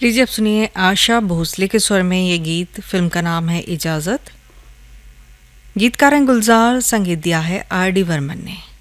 लीजिए अब सुनिए आशा भोसले के स्वर में ये गीत। फिल्म का नाम है इजाज़त। गीतकार हैं गुलजार, संगीत दिया है आर डी बर्मन ने।